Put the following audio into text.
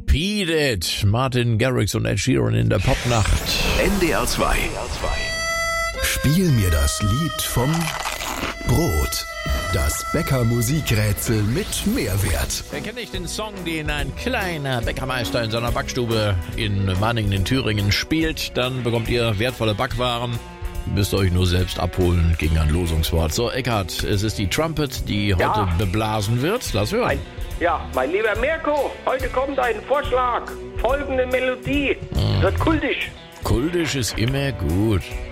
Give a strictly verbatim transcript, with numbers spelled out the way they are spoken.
Beat It. Martin Garrix und Ed Sheeran in der Popnacht. N D R zwei. Spiel mir das Lied vom Brot. Das Bäcker-Musikrätsel mit Mehrwert. Erkenne ich den Song, den ein kleiner Bäckermeister in seiner Backstube in Wanningen in Thüringen spielt, dann bekommt ihr wertvolle Backwaren. Müsst ihr euch nur selbst abholen gegen ein Losungswort. So, Eckhard, es ist die Trumpet, die heute Ja. beblasen wird. Lass hören. Mein, ja, mein lieber Mirko, heute kommt ein Vorschlag. Folgende Melodie. Wird kultisch. Kultisch ist immer gut.